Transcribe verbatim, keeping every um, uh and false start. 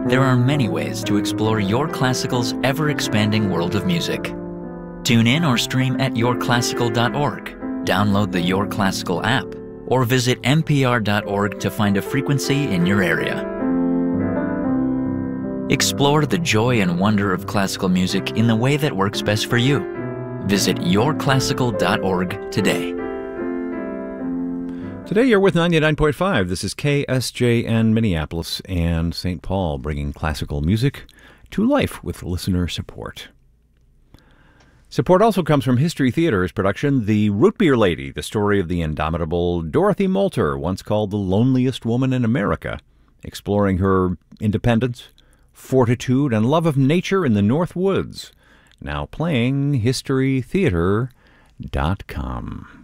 There are many ways to explore Your Classical's ever-expanding world of music. Tune in or stream at your classical dot org, download the Your Classical app, or visit n p r dot org to find a frequency in your area. Explore the joy and wonder of classical music in the way that works best for you. Visit your classical dot org today. Today you're with ninety-nine point five. This is K S J N Minneapolis and Saint Paul, bringing classical music to life with listener support. Support also comes from History Theater's production, The Root Beer Lady, the story of the indomitable Dorothy Moulter, once called the loneliest woman in America, exploring her independence, fortitude, and love of nature in the North Woods. Now playing history theater dot com.